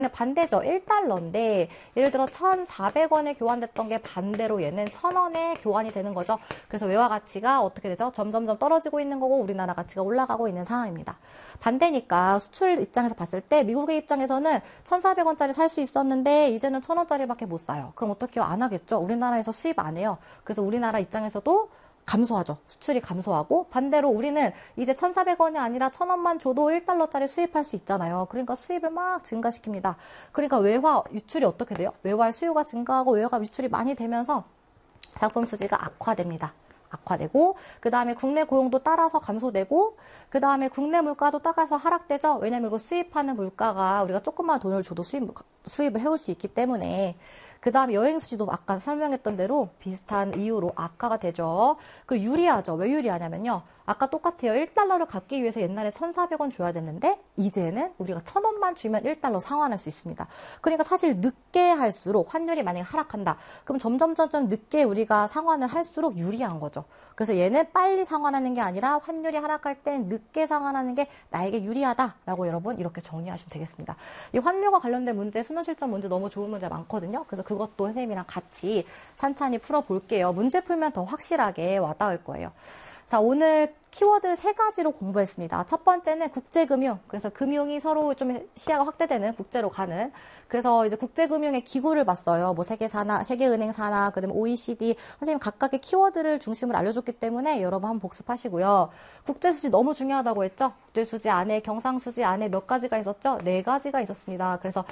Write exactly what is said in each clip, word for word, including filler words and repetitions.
반대죠. 일 달러인데 예를 들어 천사백 원에 교환됐던 게 반대로 얘는 천 원에 교환이 되는 거죠. 그래서 외화 가치가 어떻게 되죠? 점점점 떨어지고 있는 거고 우리나라 가치가 올라가고 있는 상황입니다. 반대니까 수출 입장에서 봤을 때 미국의 입장에서는 천사백 원짜리 살 수 있었는데 이제는 천 원짜리밖에 못 사요. 그럼 어떻게 해요? 안 하겠죠. 우리나라에서 수입 안 해요. 그래서 우리나라 입장에서도 감소하죠. 수출이 감소하고 반대로 우리는 이제 천사백 원이 아니라 천 원만 줘도 일 달러짜리 수입할 수 있잖아요. 그러니까 수입을 막 증가시킵니다. 그러니까 외화 유출이 어떻게 돼요? 외화의 수요가 증가하고 외화가 유출이 많이 되면서 상품 수지가 악화됩니다. 악화되고 그 다음에 국내 고용도 따라서 감소되고 그 다음에 국내 물가도 따라서 하락되죠. 왜냐면 이거 수입하는 물가가 우리가 조금만 돈을 줘도 수입, 수입을 해올 수 있기 때문에 그 다음에 여행 수지도 아까 설명했던 대로 비슷한 이유로 악화가 되죠. 그리고 유리하죠. 왜 유리하냐면요. 아까 똑같아요. 일 달러를 갚기 위해서 옛날에 천사백 원 줘야 됐는데 이제는 우리가 천 원만 주면 일 달러 상환할 수 있습니다. 그러니까 사실 늦게 할수록 환율이 만약에 하락한다. 그럼 점점 점점 늦게 우리가 상환을 할수록 유리한 거죠. 그래서 얘는 빨리 상환하는 게 아니라 환율이 하락할 땐 늦게 상환하는 게 나에게 유리하다라고 여러분 이렇게 정리하시면 되겠습니다. 이 환율과 관련된 문제, 수능 실전 문제 너무 좋은 문제 많거든요. 그래서 그것도 선생님이랑 같이 찬찬히 풀어볼게요. 문제 풀면 더 확실하게 와닿을 거예요. 자, 오늘 키워드 세 가지로 공부했습니다. 첫 번째는 국제금융. 그래서 금융이 서로 좀 시야가 확대되는 국제로 가는. 그래서 이제 국제금융의 기구를 봤어요. 뭐 세계사나, 세계은행사나, 그 다음에 오이시디. 선생님 각각의 키워드를 중심으로 알려줬기 때문에 여러분 한번 복습하시고요. 국제수지 너무 중요하다고 했죠? 국제수지 안에, 경상수지 안에 몇 가지가 있었죠? 네 가지가 있었습니다. 그래서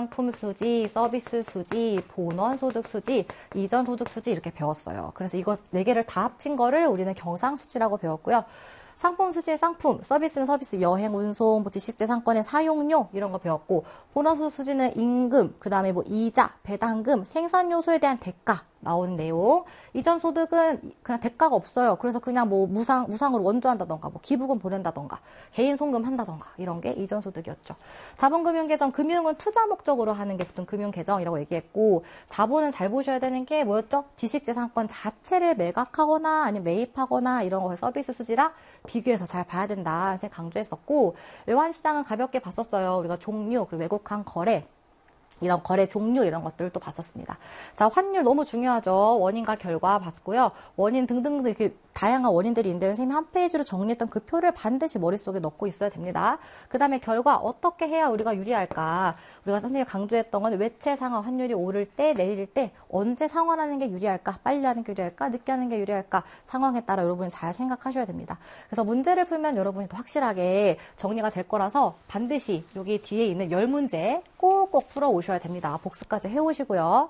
상품수지, 서비스수지, 본원소득수지, 이전소득수지 이렇게 배웠어요. 그래서 이거 네 개를 다 합친 거를 우리는 경상수지라고 배웠고요. 상품 수지의 상품, 서비스는 서비스, 여행, 운송, 뭐 지식재 상권의 사용료 이런 거 배웠고 본원소득 수지는 임금, 그 다음에 뭐 이자, 배당금, 생산 요소에 대한 대가 나오는 내용. 이전 소득은 그냥 대가가 없어요. 그래서 그냥 뭐 무상, 무상으로 원조한다던가, 뭐 기부금 보낸다던가, 개인 송금 한다던가, 이런 게 이전 소득이었죠. 자본금융계정, 금융은 투자 목적으로 하는 게 보통 금융계정이라고 얘기했고, 자본은 잘 보셔야 되는 게 뭐였죠? 지식재산권 자체를 매각하거나 아니면 매입하거나 이런 거 서비스 수지랑 비교해서 잘 봐야 된다. 제가 강조했었고, 외환시장은 가볍게 봤었어요. 우리가 종류, 그리고 외국환 거래, 이런 거래 종류 이런 것들을 또 봤었습니다. 자, 환율 너무 중요하죠. 원인과 결과 봤고요. 원인 등등 이렇게 다양한 원인들이 있는데 선생님이 한 페이지로 정리했던 그 표를 반드시 머릿속에 넣고 있어야 됩니다. 그 다음에 결과 어떻게 해야 우리가 유리할까? 우리가 선생님이 강조했던 건 외채 상환 환율이 오를 때 내릴 때 언제 상환하는 게 유리할까? 빨리 하는 게 유리할까? 늦게 하는 게 유리할까? 상황에 따라 여러분이 잘 생각하셔야 됩니다. 그래서 문제를 풀면 여러분이 더 확실하게 정리가 될 거라서 반드시 여기 뒤에 있는 열 문제 꼭꼭 풀어오셔야 됩니다. 복습까지 해오시고요.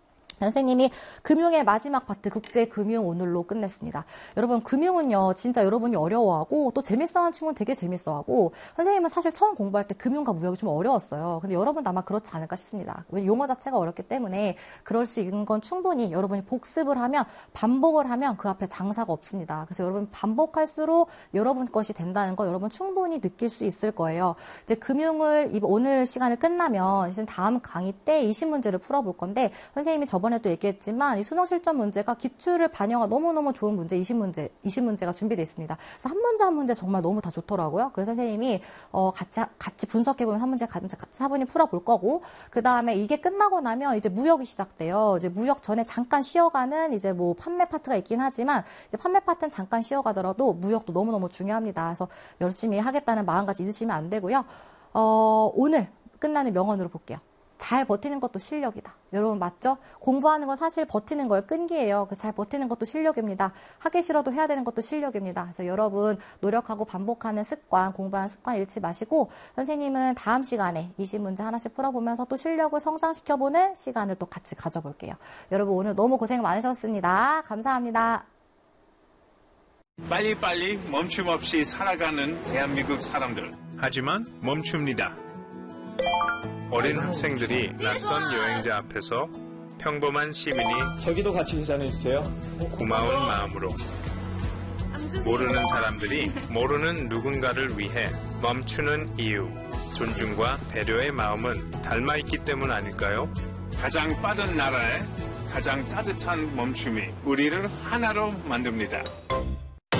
선생님이 금융의 마지막 파트 국제금융 오늘로 끝냈습니다. 여러분 금융은요 진짜 여러분이 어려워하고 또 재밌어하는 친구는 되게 재밌어하고 선생님은 사실 처음 공부할 때 금융과 무역이 좀 어려웠어요. 근데 여러분도 아마 그렇지 않을까 싶습니다. 왜 용어 자체가 어렵기 때문에 그럴 수 있는 건 충분히 여러분이 복습을 하면 반복을 하면 그 앞에 장사가 없습니다. 그래서 여러분 반복할수록 여러분 것이 된다는 거 여러분 충분히 느낄 수 있을 거예요. 이제 금융을 오늘 시간을 끝나면 이제 다음 강의 때 이십 문제를 풀어볼 건데 선생님이 저번 저번에도 얘기했지만 이 수능 실전 문제가 기출을 반영한 너무너무 좋은 문제 이십 문제, 이십 문제가 준비되어 있습니다. 그래서 한 문제 한 문제 정말 너무 다 좋더라고요. 그래서 선생님이 어 같이 같이 분석해보면 한 문제 같이 차분히 풀어볼 거고 그 다음에 이게 끝나고 나면 이제 무역이 시작돼요. 이제 무역 전에 잠깐 쉬어가는 이제 뭐 판매 파트가 있긴 하지만 이제 판매 파트는 잠깐 쉬어가더라도 무역도 너무너무 중요합니다. 그래서 열심히 하겠다는 마음가짐 잊으시면 안 되고요. 어 오늘 끝나는 명언으로 볼게요. 잘 버티는 것도 실력이다. 여러분 맞죠? 공부하는 건 사실 버티는 거예요. 끈기예요. 잘 버티는 것도 실력입니다. 하기 싫어도 해야 되는 것도 실력입니다. 그래서 여러분 노력하고 반복하는 습관, 공부하는 습관 잃지 마시고 선생님은 다음 시간에 이십 문제 하나씩 풀어보면서 또 실력을 성장시켜보는 시간을 또 같이 가져볼게요. 여러분 오늘 너무 고생 많으셨습니다. 감사합니다. 빨리빨리 멈춤 없이 살아가는 대한민국 사람들. 하지만 멈춥니다. 어린 학생들이 낯선 여행자 앞에서 평범한 시민이 저기도 같이 계산해주세요. 고마운 마음으로 모르는 사람들이 모르는 누군가를 위해 멈추는 이유 존중과 배려의 마음은 닮아있기 때문 아닐까요? 가장 빠른 나라에 가장 따뜻한 멈춤이 우리를 하나로 만듭니다.